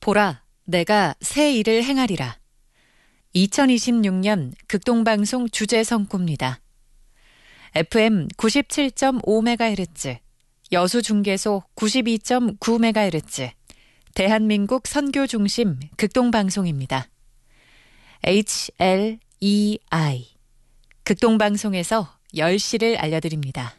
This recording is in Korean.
보라, 내가 새 일을 행하리라. 2026년 극동방송 주제 성구입니다. FM 97.5MHz, 여수중계소 92.9MHz, 대한민국 선교중심 극동방송입니다. HLEI, 극동방송에서 10시를 알려드립니다.